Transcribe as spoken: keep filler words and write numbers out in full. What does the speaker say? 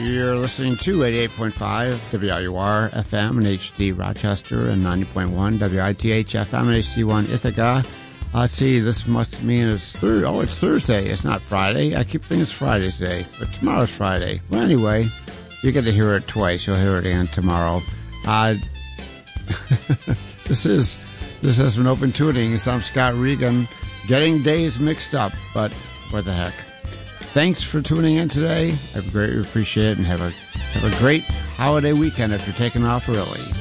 You're listening to eighty-eight point five W I U R F M and H D Rochester and ninety point one W I T H F M and H D one Ithaca. Uh, let's see, this must mean it's Thursday. Oh, it's Thursday. It's not Friday. I keep thinking it's Friday today, but tomorrow's Friday. Well, anyway, you get to hear it twice. You'll hear it again tomorrow. Uh, this is this has been Open Tuning. I'm Scott Regan, getting days mixed up, but what the heck. Thanks for tuning in today. I greatly appreciate it, and have a have a great holiday weekend if you're taking off early.